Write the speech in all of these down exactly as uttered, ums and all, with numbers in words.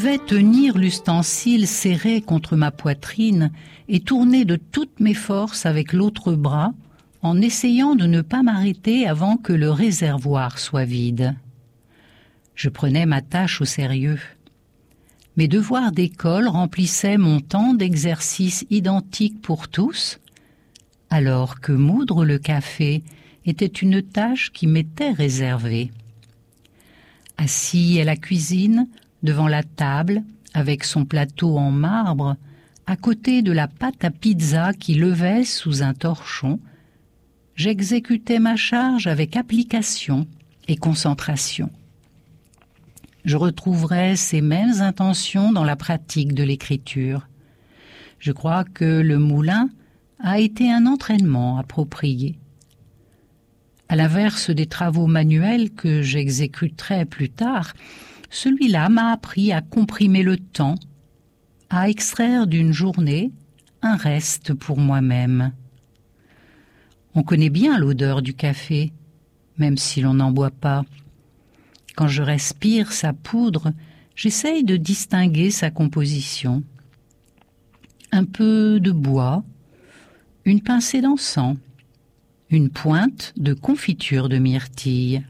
Je vais tenir l'ustensile serré contre ma poitrine et tourner de toutes mes forces avec l'autre bras en essayant de ne pas m'arrêter avant que le réservoir soit vide. Je prenais ma tâche au sérieux. Mes devoirs d'école remplissaient mon temps d'exercice identique pour tous, alors que moudre le café était une tâche qui m'était réservée. Assis à la cuisine, devant la table, avec son plateau en marbre, à côté de la pâte à pizza qui levait sous un torchon, j'exécutais ma charge avec application et concentration. Je retrouverai ces mêmes intentions dans la pratique de l'écriture. Je crois que le moulin a été un entraînement approprié. À l'inverse des travaux manuels que j'exécuterai plus tard, celui-là m'a appris à comprimer le temps, à extraire d'une journée un reste pour moi-même. On connaît bien l'odeur du café, même si l'on n'en boit pas. Quand je respire sa poudre, j'essaye de distinguer sa composition. Un peu de bois, une pincée d'encens, une pointe de confiture de myrtille.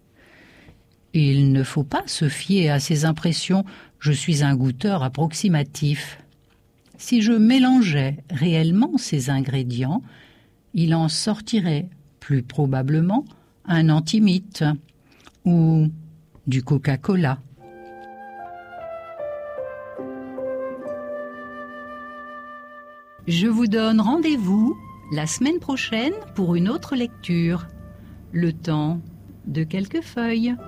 Il ne faut pas se fier à ces impressions, je suis un goûteur approximatif. Si je mélangeais réellement ces ingrédients, il en sortirait plus probablement un antimite ou du Coca-Cola. Je vous donne rendez-vous la semaine prochaine pour une autre lecture. Le temps de quelques feuilles.